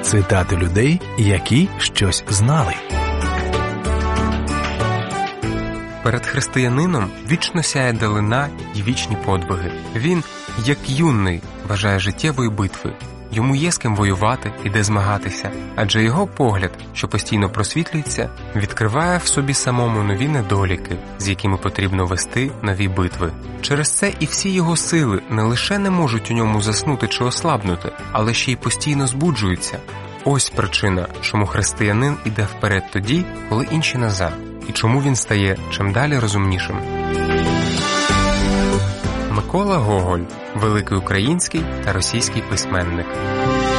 Цитати людей, які щось знали. Перед християнином вічно сяє далина й вічні подвиги. Він, як юний, бажає життєвої битви. Йому є з ким воювати і де змагатися, адже його погляд, що постійно просвітлюється, відкриває в собі самому нові недоліки, з якими потрібно вести нові битви. Через це і всі його сили не лише не можуть у ньому заснути чи ослабнути, але ще й постійно збуджуються. Ось причина, чому християнин іде вперед тоді, коли інші назад, і чому він стає чим далі розумнішим. Микола Гоголь – великий український та російський письменник.